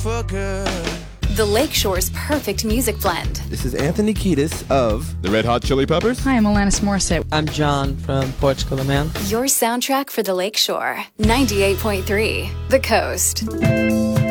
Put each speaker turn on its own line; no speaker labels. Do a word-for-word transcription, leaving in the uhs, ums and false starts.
for good.
The Lakeshore's perfect music blend.
This is Anthony Kiedis of
the Red Hot Chili Peppers.
Hi, I'm Alanis Morissette.
I'm John from Portugal the Man.
Your soundtrack for the Lakeshore. ninety-eight point three The Coast.